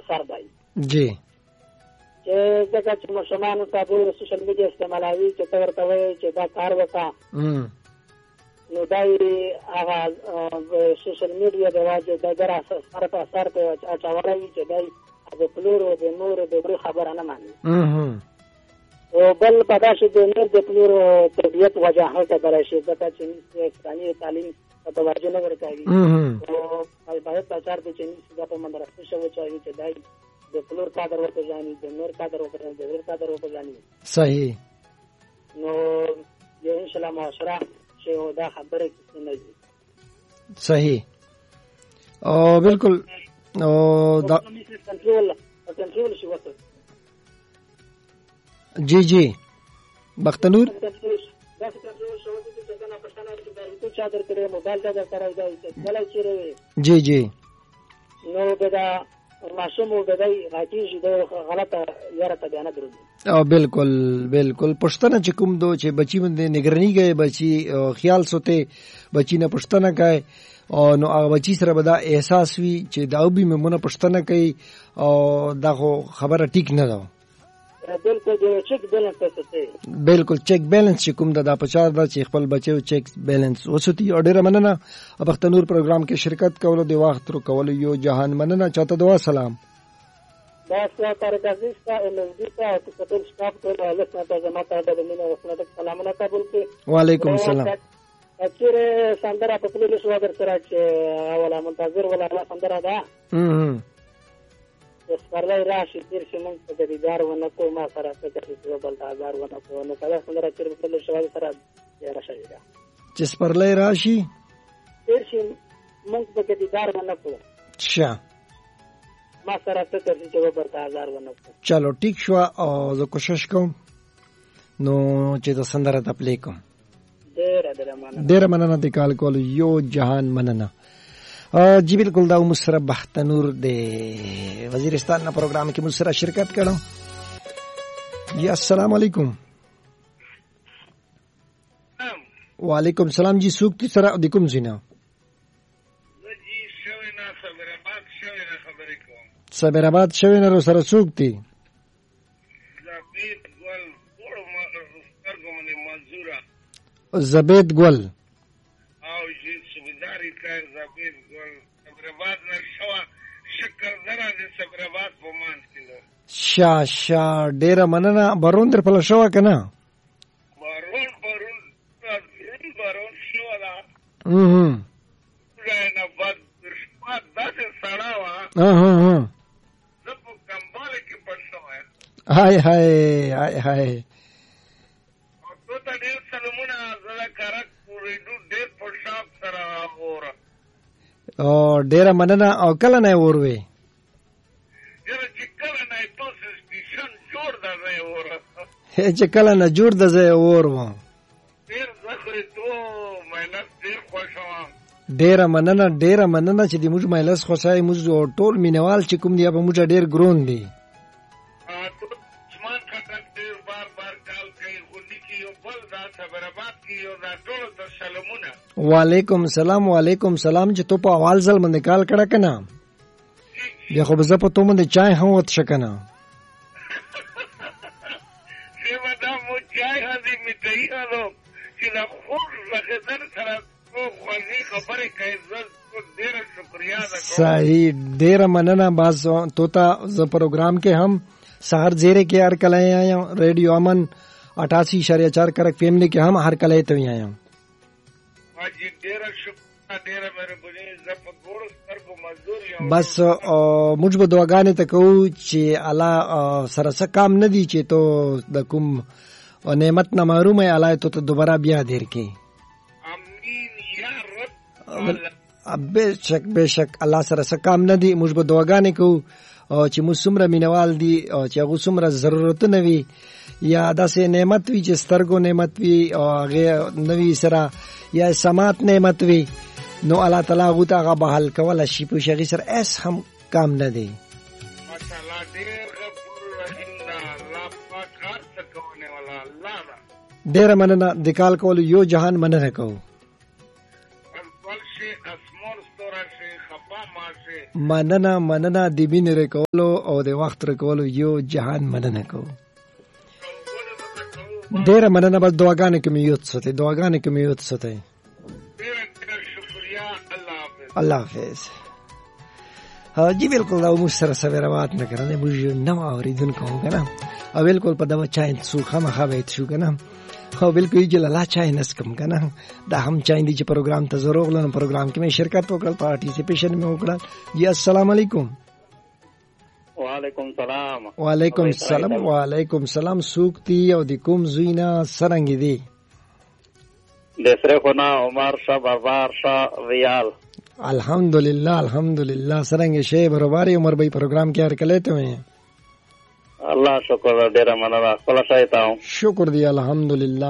اثر دی جی چې ځکه چې ماشومانو ته د سوشل میډیا استعمالوي چې ته ورته وایې چې دا کار وکړه نو دا هغه سوشل میډیا د واجب د ګره سره په اثر ته اچولی چې دی د پلور او د نور د بل خبره نه ماني او بل په داسې د نور د پلور تربیت وجاهت کړی شي ځکه چې اسلامي تعلیم ته توجه نه ورکوي او باید پچار د چینی دا په مدرسو شوی چې دی د پلور قدر وپېژني د نور قدر وپېژني د غیر قدر وپېژني صحیح نو یو انشاءالله معاشره چې دا خبره نه دي صحیح او بالکل او دا کنټرول شي وته جی جی بختنور دا کنټرول شو چې څنګه پښتنه چې دا چادر کړي موبایل دا کراوي دا کله چیرې جی جی نو دا معصوم بدای غاټیږي دا غلطه یاره ته بیان درو او بالکل بالکل پښتنه چې کوم دو چې بچی باندې نگرانی گئے بچی خیال سوته بچی نه پښتنه کای او نو هغه بچی سره به دا احساس وی چې دا به مونږه پښتنه کوي او دا خبره ټیک نه ده بالکل چیک بیلنس چې کوم دا پچار دا چې خپل بچو چیک بیلنس وسوتی او ډیره مننه بختنور پروګرام کې شرکت کولو د وخت تر کولو یو جهان مننه چاته دعا سلام دا ستاره کازیستا انوزیتا او تاسو سټاپ ته له ساته جماعت ته د مینه وسنه سلامونه قبول کړئ وعلیکم السلام اچره سندره په پولیس وادر سره چې اوله منتظر ولا سندره ده سپرلای راشي تیر شي مونږ ته د دیدار ونه کو ما سره څه کوي بل تازار ونه کو نو کله سندره چې په پولیس وادر سره یې راشي دا چې سپرلای راشي تیر شي مونږ ته د دیدار ونه کو ښه ما سره څه کوي چې بل تازار ونه کو چلو ټیک شو او زه کوشش کوم نو چې د سندره ته پلی کوم ډیر مننه د کال کول یو جهان مننه جی بالکل دا مسرب بختنور د وزیرستان نا پروګرام کې مسرا شرکت کړو جی السلام علیکم وعلیکم السلام جی سوق سره د کوم زینا جی شوینا صبرآباد شوینا خبرې کوم صبرآباد شوینا رو سره سوق دی زبید گل او جی سبداری کار زبید گل صبرآباد نشوا شکر درا د صبرآباد په مان کېلو شا ډیر مننه برون در په شوا کنه برون شو دا نه بد شپه داسې سړا وا زه په کمباله کې پښتو هاي او ډیر مننه او کله نه وروي چې کله نه جوړ د زه ورو ډیر مننه چې د موږ مایلس خوشای موږ ټول مینوال چې کوم دی په موږ ډیر ګرون دی وعلیکم سلام چې تو په اول ځل باندې کال کړه کنه بیا خو زه په تو باندې چای هم وت شکنه سیمه دا مو چای هدي میټي هلو چې دا خور لغدر سره خوږی خبرې کوي زه ډېر شکریا ده صحیح ډېر مننه باز تو ته ز پروګرام کې هم سحر زیره کې هر کله آیا ریډیو امن 88.4 کرک فیملی کې هم هر کله ته آیا بس موږ به دعاګانې ته کوو چې الله سره څه کام نه دی چې تو د کوم نعمت نه محروم ہے الله ته دوباره بیا دیر کې امين یا رب بشک الله سره څه کام نه دی موږ به دعاګانې کوو چې موږ څومره مینوال دي او چې هغه څومره ضرورتونه وي یا داسې نعمت وي چې سترګو نعمت وي او هغه نوي سره یا سماعت نعمت وي نو الله تعالی غو ته هغه بحال کول شي په شغی سره اس هم کام نه دی ماشاءالله ډېر غفور رحیم الله پاک هر څه کوونه والا الله ډېر مننه د کال کول یو جهان مننه کوو مننه د مینې رکولو او د وخت رکولو یو جهان مننه کوو. ډېره مننه. بس دعاګانې کې مې یوت ساتئ. الله حافظ. جی بالکل دا موږ سره سویروات نه کرنه موږ نو اوریدونکو کنه او بالکل په دوا چای څو خامخا وایت شو کنه خو بالکل یې لا چای نسکم کنه دا هم چای دی چې پروګرام ته ضرور لن پروګرام کې مې شرکت وکړ پارټیسپیشن مې وکړ. جی السلام علیکم. وعلیکم السلام. وعلیکم السلام. سوکتی او د کوم زوینا سرنګ دی د سره خو نه عمر شاه بازار شاه ریال. الحمدلله سرنګ شی برابر عمر بھائی پروگرام کې هرکله ته وې. الله شکر ډیر مننه. خپل شایتاو شکر دی الحمدلله.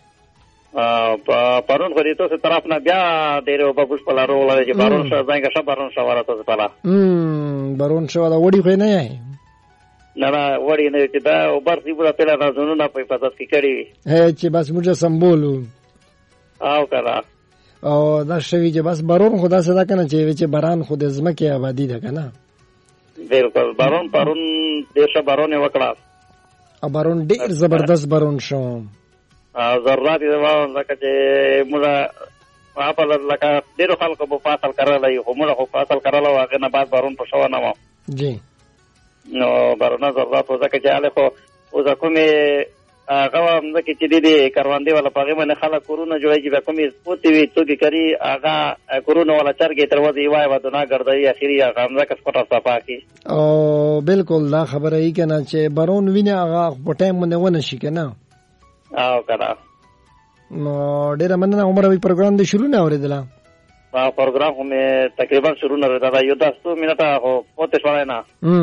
پرون خو دې تاسو طرف نه بیا ډیر وبوش په لارو ولر چې بارون شاه څنګه شاه بارون شاه ورته پلا بارون شاه دا وړي خو نه یې نه وړي نه چې دا اوبر سی بوله پیلا راځونو نه په پاتاس کې کړی چې بس موږ سمبولو او کړه او دا شوی چې بس بارون خدا صدا کنه چې باران خود زمکه آبادی ده کنه. بالکل بارون پرون دیشه بارون وکړه او بارون ډیر زبردست بارون شو. ضرورت دی لکه چې موږ په لکه ډیرو خلکو په فاصل کړل خو موږ په فاصل کړل او هغه نه بعد بارون په شو نه و. جی نو بارون ضرورت وځکه چې اله خو اوس کومه هغه مکه چې دی کاروان دی ولا پاغه باندې خلک کورونه جوړي چې کومې سپوتي وي تو کې کری هغه کورونه ولا چرګې تر وځي وای ودونه ګرځي اخیری هغه مکه سپټه صفا کی. او بالکل دا خبره ای کنه چې بارون ویني هغه په ټایم باندې ونه شي کنه. او کنه نو ډیر مننه عمر وی پروګرام دې شروع نه اوریدلا. پروګرام هم تقریبا شروع نه راځي یو 10 منټه هو پته شوای نه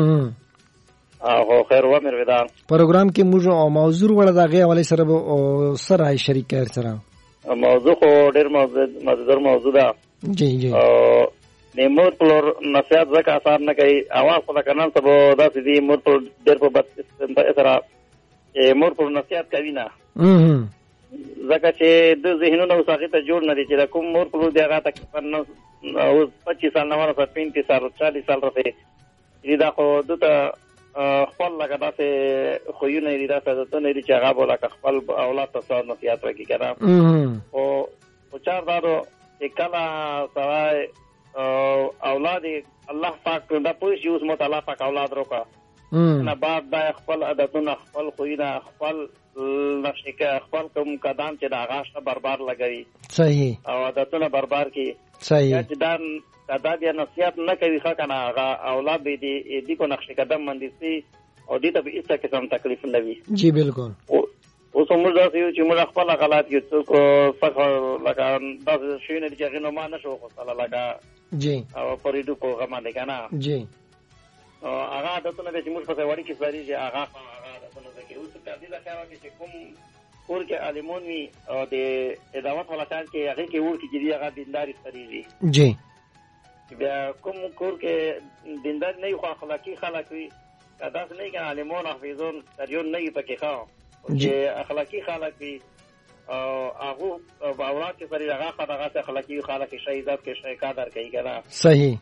او خیر و مې ودان پروګرام کې موږ او موضوع وړه دغه حواله سره سره شریک کړ سره موضوع خو ډیر موضوع ده. جی او نیمور پلور نصیحت زکه اثر نه کوي اواز په کنن ته دا سدي مور پر ډیر په بد سره مور پر نصیحت کوي نه زکه چې د ذهنونو وساخه ته جوړ نه دي چې کوم مور پر دی هغه تقریبا 25 سال نه ورته 35 سال 40 سال راځي دا خو دته خپل لکه داسې خویونه دي داسې عادتونه دي چې هغه به لکه خپل اولاد ته څه نصیحت وکړي که نه خو چار دارو چې کله سړی اولاد الله پاک دا پوه شي اوس مو ته الله پاک اولاد روکړه نه بعد دا خپل عادتونه خپل خویونه خپل نشکه خپل کوم قدم چې د هغه شته برباد لګوي صحیح او عادتونه برباد کړي صحیح چې دا بیا نصیحت نه کوي ښه که نه هغه اولاد به دې کو نقش قدم باندې سي او دې ته به هېڅ قسم تکلیف نه وي. جی بالکل. اوس موږ داسې یو چې موږ خپل غلط یو څوک فخر لکه داسې شیونه دي چې هغې نه ما نه شو خوستله لکه جی او پرېږدو په هغه باندې که نه جی هغه عادتونه دی چې موږ پسې وړي کې سارېږي هغه عادتونه ده کې اوس دې د خیال کې چې کوم کور کې عالمون وي او د دعوت والا کار کې هغې کې ور کې چې دي هغه دینداري سارېږي. جی بیا کوم کور کې دیندار نه وي خو اخلاقي خلک وي داسې نه وي که عالمون حافظون سریون نه وي پکې ښه چې اخلاقي خلک وي او هغو په اولاد کې سړي هغه ښه دغسې اخلاقي خلک یې ښه عزت کوي ښه قدر کوي که نه صحیح.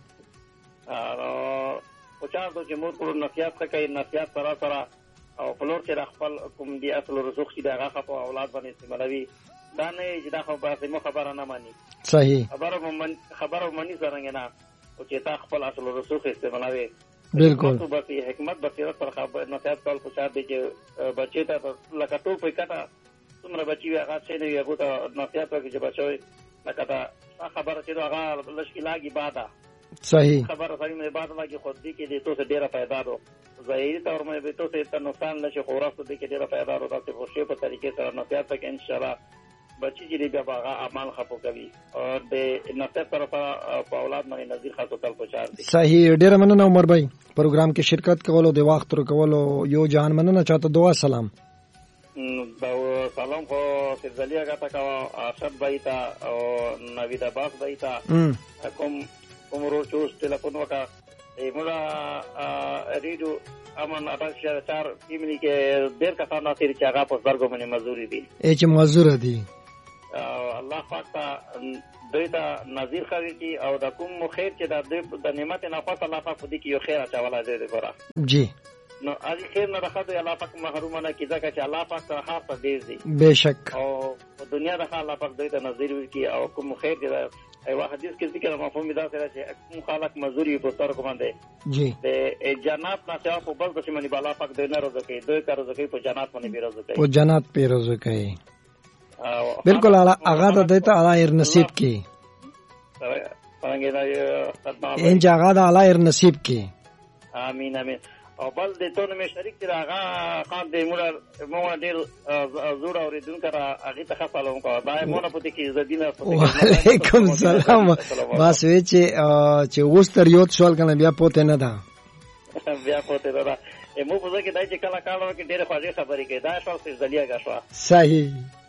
خو چا دو چې مور پلور نصیحت ښه کوي نصیحت سره سره او پلور چې د خپل کوم دي اصل رسوخ چې د هغه ښه په اولاد باندې استعمالوي دا نه چې دا خو باسې مو خبره نه ماني صحیح خبره مني څرنګه نه او چې تا خپل اصل رسوخ استعمالوي بالکل بس حکمت بصیرت سره نصیحت کول پکار دی چې بچی ته لکه ټول په کټه څومره بچي وي هغه څه نه وي هغو ته نصیحت وکړي چې بچوي لکه دا خبره چې هغه لږ لاګي باده صحیح خبره سړي مې باده لاګي خو دې کې دې تو څه ډېره پیدا دو ظاهري طور باندې تو څه ته نقصان نشي خو وروسته دې کې ډېره پیدا دو تاسو په شی په طریقې سره نصیحت وکړئ ان شاء الله بچی چې بیا هغه اعمال خپو کوي او د نصیحت طرفه په اولاد باندې نظر خاصو تل پچار دي. صحیح. ډېر مننه عمر بھائی پروګرام کې شرکت کولو د وخت تر کولو یو جان مننه چاته دعا سلام سلام خو سرزلی هغه تا کوه ارشد بھائی تا او نوید عباس بھائی تا کوم رو چوس ټلیفون وکړه موږ ریډیو امن اټاک شهر 4 تیمنی کې ډېر کسان ناصر چې هغه په زرګو باندې مزدوري دي چې مزدور دي الله پاک ته دوی ته نظیر خري کی او د کوم خیر چې د نعمت نه پس الله پاک دې کې یو خیر اچولا دې ګوره جی نو اږي خیر نه راخته الله پاک محروم نه کی ځکه چې الله پاک ته خاص ډیر دی بهشک او په دنیا د الله پاک دوی ته نظیر ورکی او کوم خیر دې ایوا حدیث کې ذکر مفهوم دا سره چې کوم خالق مزوري په تر کوم باندې جی د جنات نه څه په بل څه باندې الله پاک دوی نه روزه دوی کار روزه په جنات باندې بیروزه کوي په جنات پیروزه کوي بالکل هغه د دې ته الله نصیب کی ان جگہ دا الله نصیب کی امين امين او بل د ټول می شریک تر هغه خان د مو ډیر زور اوریدون کرا هغه ته خپلوم کو دا مونږ په دې کې زدينه وعلیکم السلام بس وی چې وستر یو سوال کنه بیا پوته نه دا بیا پوته نه دا مو په ځکه دای چې کله کالو کې ډېر خوږه خبرې کوي دا ټول څه ځلیه غشوا صحیح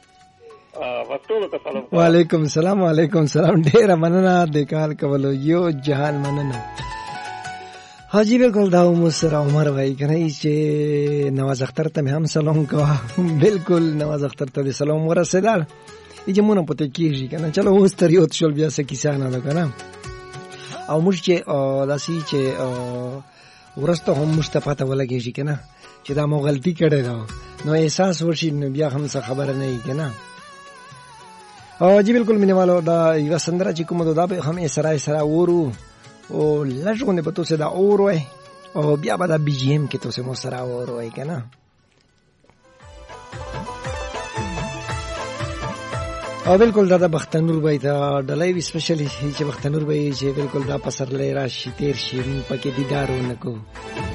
وعلیکم السلام وعلیکم السلام ډیر مننه د کال کولو یو جهان مننه حاجی بالکل دا مسر عمر وای کنه چې نواز اختر ته هم سلام کوه بالکل نواز اختر ته سلام ورسېدل یجمونه پته کیږي کنه چلو اوس تر یو شول بیا څه کیسه نه ده کنه او موږ چې داسي چې ورسته هم مستفاده ولګیږي کنه چې دا مو غلطي کړې ده نو احساس ورشي نو بیا هم څه خبره نه کنه او جی بالکل مینه والو دا یو سندره چې کوم دا به هم اسرا ورو او لږونه په توسه دا اوروي او بیا به دا بي جي ام کې توسه مو سره اوروي کنه او بالکل دا بختنور بای دا ډلای وی سپیشلی چې بختنور بای چې بالکل دا پسر لې راشي تیر شي پکې دیدارونه کو